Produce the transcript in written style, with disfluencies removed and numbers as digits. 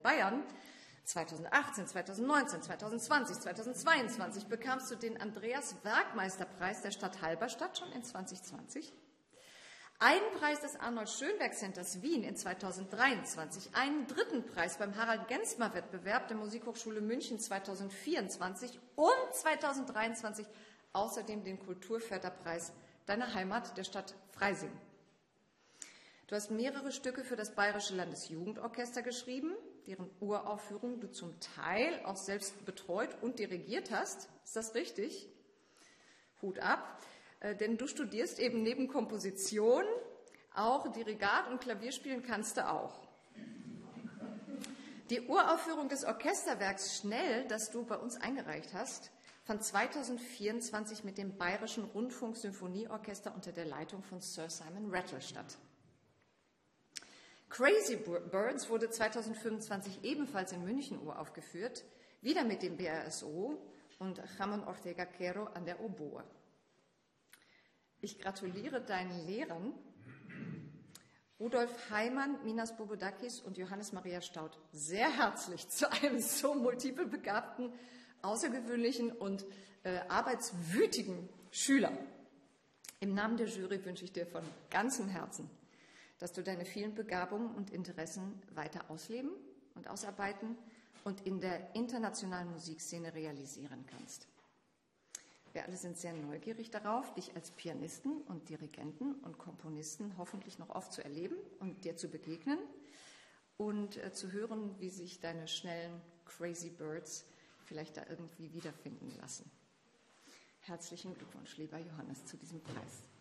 Bayern. 2018, 2019, 2020, 2022 bekamst du den Andreas-Werkmeister-Preis der Stadt Halberstadt schon in 2020. Einen Preis des Arnold-Schönberg-Centers Wien in 2023, einen dritten Preis beim Harald-Gensmer-Wettbewerb der Musikhochschule München 2024 und 2023 außerdem den Kulturförderpreis deiner Heimat, der Stadt Freising. Du hast mehrere Stücke für das Bayerische Landesjugendorchester geschrieben, deren Uraufführung du zum Teil auch selbst betreut und dirigiert hast. Ist das richtig? Hut ab. Denn du studierst eben neben Komposition auch Dirigat und Klavierspielen kannst du auch. Die Uraufführung des Orchesterwerks Schnell, das du bei uns eingereicht hast, fand 2024 mit dem Bayerischen Rundfunk-Symphonieorchester unter der Leitung von Sir Simon Rattle statt. Crazy Birds wurde 2025 ebenfalls in München uraufgeführt, wieder mit dem BRSO und Ramon Ortega Quero an der Oboe. Ich gratuliere deinen Lehrern, Rudolf Heimann, Minas Bobodakis und Johannes Maria Staudt, sehr herzlich zu einem so multiple begabten, außergewöhnlichen und arbeitswütigen Schüler. Im Namen der Jury wünsche ich dir von ganzem Herzen, dass du deine vielen Begabungen und Interessen weiter ausleben und ausarbeiten und in der internationalen Musikszene realisieren kannst. Wir alle sind sehr neugierig darauf, dich als Pianisten und Dirigenten und Komponisten hoffentlich noch oft zu erleben und dir zu begegnen und zu hören, wie sich deine schnellen Crazy Birds vielleicht da irgendwie wiederfinden lassen. Herzlichen Glückwunsch, lieber Johannes, zu diesem Preis.